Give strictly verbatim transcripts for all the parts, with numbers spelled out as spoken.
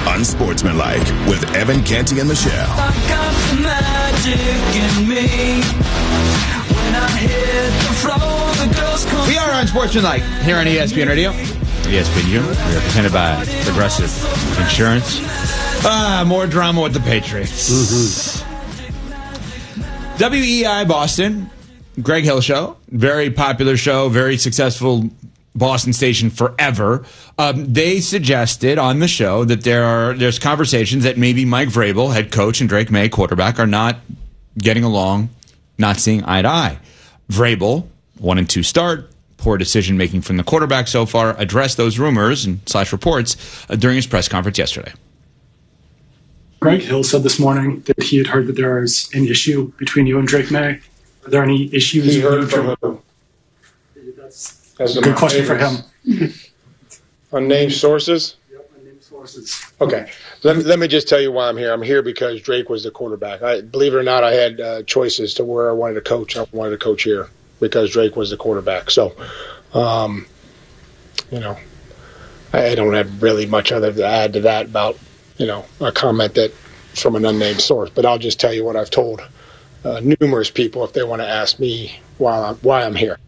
Unsportsmanlike with Evan Canty and Michelle. I got the magic in me. When I hit the floor, the girls come. We are Unsportsmanlike here on E S P N Radio. E S P N U. We are presented by Progressive Insurance. Ah, more drama with the Patriots. Mm-hmm. W E I Boston, Greg Hill Show. Very popular show, very successful Boston station forever. Um, they suggested on the show that there are there's conversations that maybe Mike Vrabel, head coach, and Drake May, quarterback, are not getting along, not seeing eye to eye. Vrabel, one and two start, poor decision making from the quarterback so far, addressed those rumors and slash reports uh, during his press conference yesterday. Greg Hill said this morning that he had heard that there is an issue between you and Drake May. Are there any issues? He heard from who? That's That's a good question for him. Unnamed sources? Yep, unnamed sources. Okay. Let me, let me just tell you why I'm here. I'm here because Drake was the quarterback. I, believe it or not, I had uh, choices to where I wanted to coach. I wanted to coach here because Drake was the quarterback. So, um, you know, I don't have really much other to add to that about, you know, a comment that's from an unnamed source. But I'll just tell you what I've told uh, numerous people if they want to ask me why I'm, why I'm here.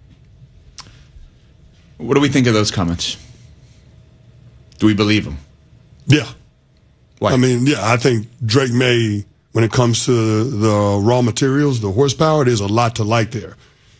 What do we think of those comments? Do we believe them? Yeah. Why? I mean, yeah, I think Drake May, when it comes to the raw materials, the horsepower, there's a lot to like there.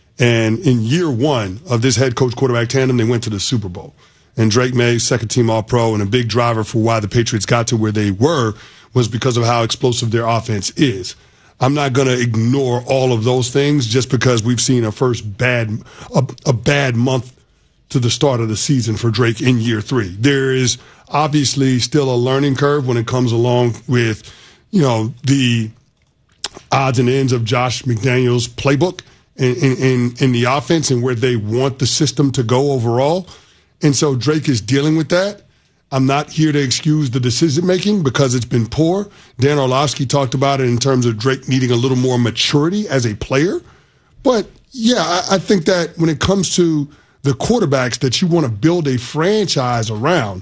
And in year one of this head coach quarterback tandem, they went to the Super Bowl. And Drake May, second team All-Pro, and a big driver for why the Patriots got to where they were was because of how explosive their offense is. I'm not going to ignore all of those things just because we've seen a first bad, a, a bad month to the start of the season for Drake in year three. There is obviously still a learning curve when it comes along with, you know, the odds and ends of Josh McDaniels' playbook in, in, in the offense and where they want the system to go overall. And so Drake is dealing with that. I'm not here to excuse the decision-making because it's been poor. Dan Orlovsky talked about it in terms of Drake needing a little more maturity as a player. But, yeah, I, I think that when it comes to the quarterbacks that you want to build a franchise around,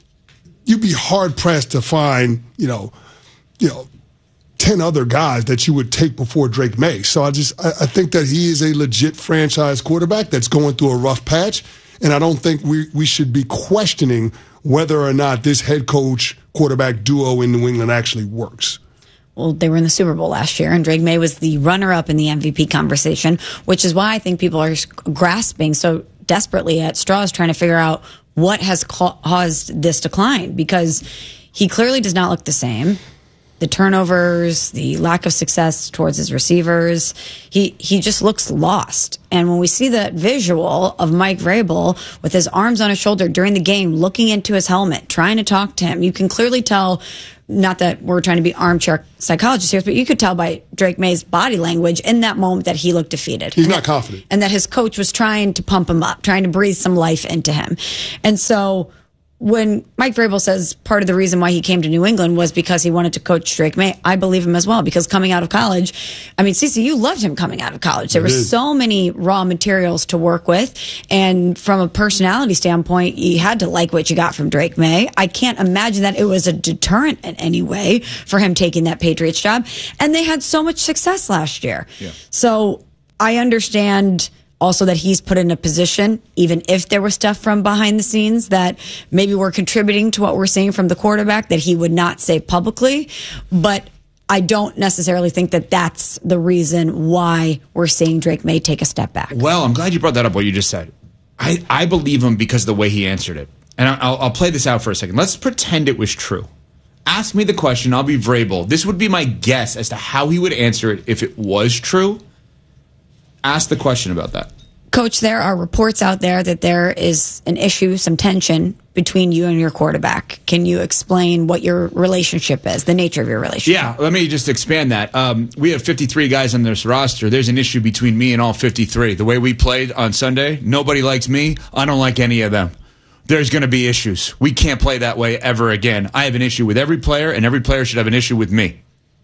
you'd be hard-pressed to find, you know, you know, ten other guys that you would take before Drake May. So I just I, I think that he is a legit franchise quarterback that's going through a rough patch, and I don't think we, we should be questioning whether or not this head coach quarterback duo in New England actually works. Well, they were in the Super Bowl last year, and Drake May was the runner-up in the M V P conversation, which is why I think people are grasping so desperately at straws trying to figure out what has caused this decline, because he clearly does not look the same. The turnovers, the lack of success towards his receivers, he he just looks lost. And when we see that visual of Mike Vrabel with his arms on his shoulder during the game, looking into his helmet, trying to talk to him, you can clearly tell, not that we're trying to be armchair psychologists here, but you could tell by Drake May's body language in that moment that he looked defeated. He's and not that, confident. And that his coach was trying to pump him up, trying to breathe some life into him. And so when Mike Vrabel says part of the reason why he came to New England was because he wanted to coach Drake May, I believe him as well, because coming out of college, I mean, Cece, you loved him coming out of college. There were so many raw materials to work with, and from a personality standpoint, you had to like what you got from Drake May. I can't imagine that it was a deterrent in any way for him taking that Patriots job, and they had so much success last year. Yeah. So I understand also that he's put in a position, even if there was stuff from behind the scenes that maybe were contributing to what we're seeing from the quarterback, that he would not say publicly. But I don't necessarily think that that's the reason why we're seeing Drake May take a step back. Well, I'm glad you brought that up, what you just said. I, I believe him because of the way he answered it. And I'll, I'll play this out for a second. Let's pretend it was true. Ask me the question. I'll be Vrabel. This would be my guess as to how he would answer it if it was true. Ask the question about that. Coach, there are reports out there that there is an issue, some tension between you and your quarterback. Can you explain what your relationship is, the nature of your relationship? Yeah, let me just expand that. Um, we have fifty-three guys on this roster. There's an issue between me and all fifty-three. The way we played on Sunday, nobody likes me. I don't like any of them. There's going to be issues. We can't play that way ever again. I have an issue with every player, and every player should have an issue with me.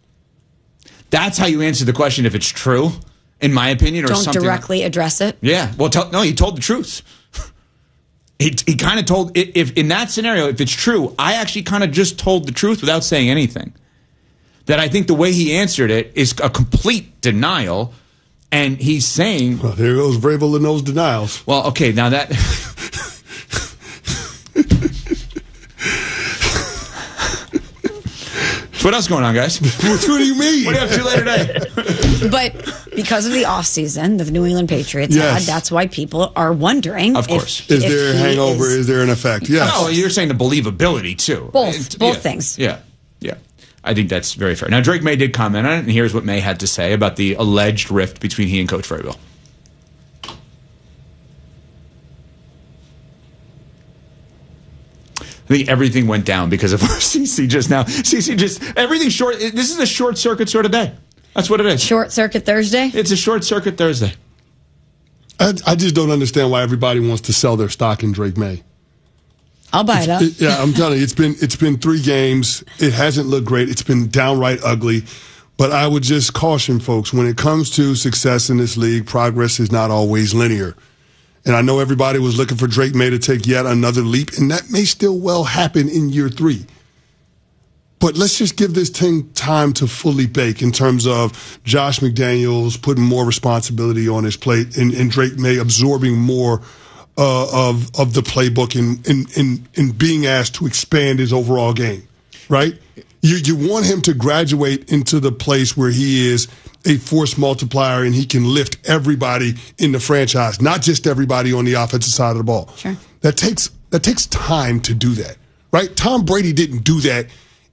That's how you answer the question if it's true. In my opinion, or don't something. directly address it. Yeah. Well, tell, no, he told the truth. He, he kind of told, if in that scenario, if it's true, I actually kind of just told the truth without saying anything. That I think the way he answered it is a complete denial, and he's saying... Well, there goes Vrabel in those denials. Well, okay, now that... What else going on, guys? What do you mean? What do you have to later today? But because of the offseason the New England Patriots Yes. had, that's why people are wondering. Of course. If, Is if there a he hangover? is- Is there an effect? Yes. No, you're saying the believability, too. Both. It- Both yeah, things. Yeah, yeah. I think that's very fair. Now, Drake May did comment on it, and here's what May had to say about the alleged rift between he and Coach Vrabel. I think everything went down because of C C just now. C C just, everything short, this is a short circuit sort of day. That's what it is. Short circuit Thursday? It's a short circuit Thursday. I, I just don't understand why everybody wants to sell their stock in Drake May. I'll buy it up. It- yeah, I'm telling you, it's been it's been three games. It hasn't looked great. It's been downright ugly. But I would just caution folks, when it comes to success in this league, progress is not always linear. And I know everybody was looking for Drake May to take yet another leap, and that may still well happen in year three. But let's just give this thing time to fully bake in terms of Josh McDaniels putting more responsibility on his plate and, and Drake May absorbing more uh, of of the playbook and, and, and, and being asked to expand his overall game, right? You, you want him to graduate into the place where he is a force multiplier and he can lift everybody in the franchise, not just everybody on the offensive side of the ball. Sure. That takes that takes time to do that, right? Tom Brady didn't do that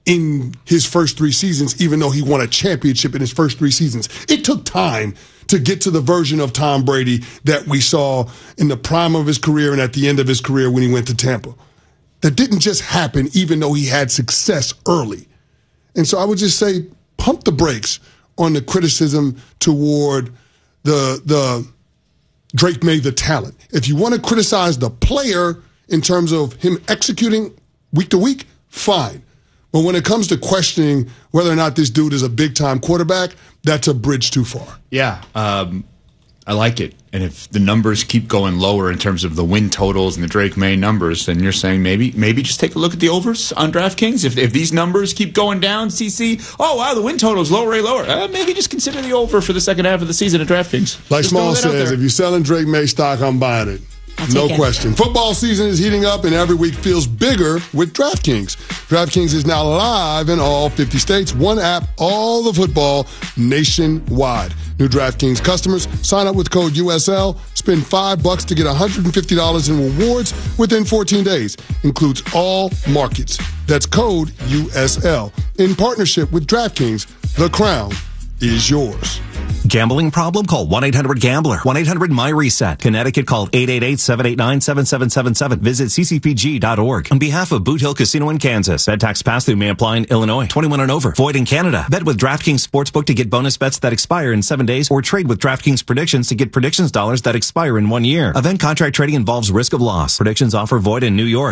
in his first three seasons, even though he won a championship in his first three seasons. It took time to get to the version of Tom Brady that we saw in the prime of his career and at the end of his career when he went to Tampa. That didn't just happen, even though he had success early. And so I would just say, pump the brakes on the criticism toward the the Drake May, the talent. If you want to criticize the player in terms of him executing week to week, fine. But when it comes to questioning whether or not this dude is a big-time quarterback, that's a bridge too far. Yeah, um, I like it. And if the numbers keep going lower in terms of the win totals and the Drake May numbers, then you're saying maybe maybe just take a look at the overs on DraftKings. If if these numbers keep going down, C C, oh, wow, the win total is lower, way lower. Uh, maybe just consider the over for the second half of the season at DraftKings. Like Just Small throw that out says, there. if you're selling Drake May stock, I'm buying it. No take it. question. Football season is heating up and every week feels bigger with DraftKings. DraftKings is now live in all fifty states. One app, all the football nationwide. New DraftKings customers sign up with code U S L, spend five bucks to get one hundred fifty dollars in rewards within fourteen days. Includes all markets. That's code U S L. In partnership with DraftKings, the crown is yours. Gambling problem? Call one eight hundred gambler. one eight hundred my reset. Connecticut, call eight eight eight, seven eight nine, seven seven seven seven. Visit c c p g dot org. On behalf of Boot Hill Casino in Kansas, Ed tax pass-through may apply in Illinois. twenty-one and over. Void in Canada. Bet with DraftKings Sportsbook to get bonus bets that expire in seven days or trade with DraftKings Predictions to get predictions dollars that expire in one year. Event contract trading involves risk of loss. Predictions offer void in New York.